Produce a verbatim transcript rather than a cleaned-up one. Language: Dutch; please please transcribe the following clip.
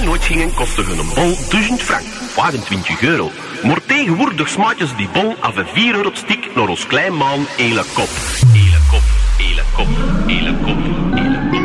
mij nooit gingen, kostte een bol duizend frank, vijfentwintig euro. Maar tegenwoordig smaakjes die bon af een vier euro stik naar ons klein maan hele kop. Hele kop, hele kop, hele kop.